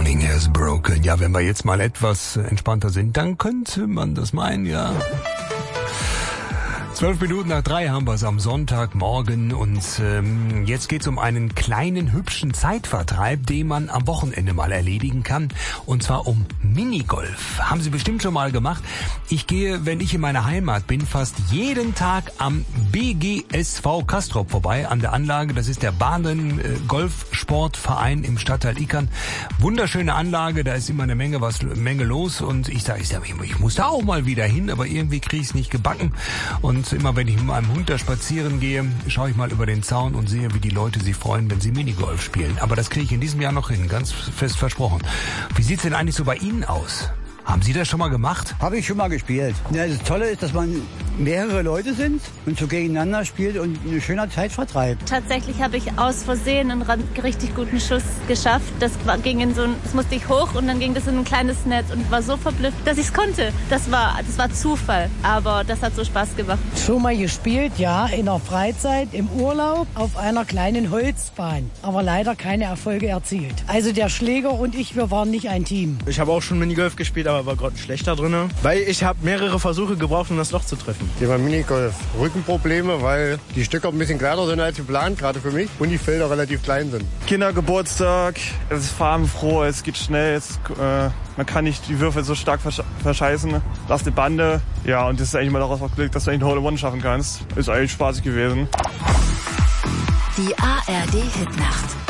Morning has broken. Ja, wenn wir jetzt mal etwas entspannter sind, dann könnte man das meinen, ja. 3:12 haben wir es am Sonntagmorgen und jetzt geht's um einen kleinen, hübschen Zeitvertreib, den man am Wochenende mal erledigen kann, und zwar um Minigolf. Haben Sie bestimmt schon mal gemacht. Ich gehe, wenn ich in meiner Heimat bin, fast jeden Tag am BGSV Castrop vorbei, an der Anlage. Das ist der Bahnen-Golfsportverein im Stadtteil Ickern. Wunderschöne Anlage, da ist immer eine Menge los und ich sage, ich muss da auch mal wieder hin, aber irgendwie kriege ich es nicht gebacken. Und immer wenn ich mit meinem Hund da spazieren gehe, schaue ich mal über den Zaun und sehe, wie die Leute sich freuen, wenn sie Minigolf spielen. Aber das kriege ich in diesem Jahr noch hin, ganz fest versprochen. Wie sieht's denn eigentlich so bei Ihnen aus? Haben Sie das schon mal gemacht? Habe ich schon mal gespielt. Ja, das Tolle ist, dass man mehrere Leute sind und so gegeneinander spielt und eine schöne Zeit vertreibt. Tatsächlich habe ich aus Versehen einen richtig guten Schuss geschafft. Das musste ich hoch und dann ging das in ein kleines Netz und war so verblüfft, dass ich es konnte. Das war Zufall, aber das hat so Spaß gemacht. Schon mal gespielt, ja, in der Freizeit, im Urlaub, auf einer kleinen Holzbahn, aber leider keine Erfolge erzielt. Also der Schläger und ich, wir waren nicht ein Team. Ich habe auch schon Minigolf gespielt, aber war gerade schlechter drin, weil ich habe mehrere Versuche gebraucht, um das Loch zu treffen. Thema Minigolf. Rückenprobleme, weil die Stücke ein bisschen kleiner sind als geplant, gerade für mich, und die Felder relativ klein sind. Kindergeburtstag, es ist farbenfroh, es geht schnell, man kann nicht die Würfel so stark verscheißen. Das ist eine Bande, ja, und das ist eigentlich mal daraus Glück, dass du eigentlich eine Hole-in-One schaffen kannst. Ist eigentlich spaßig gewesen. Die ARD Hitnacht.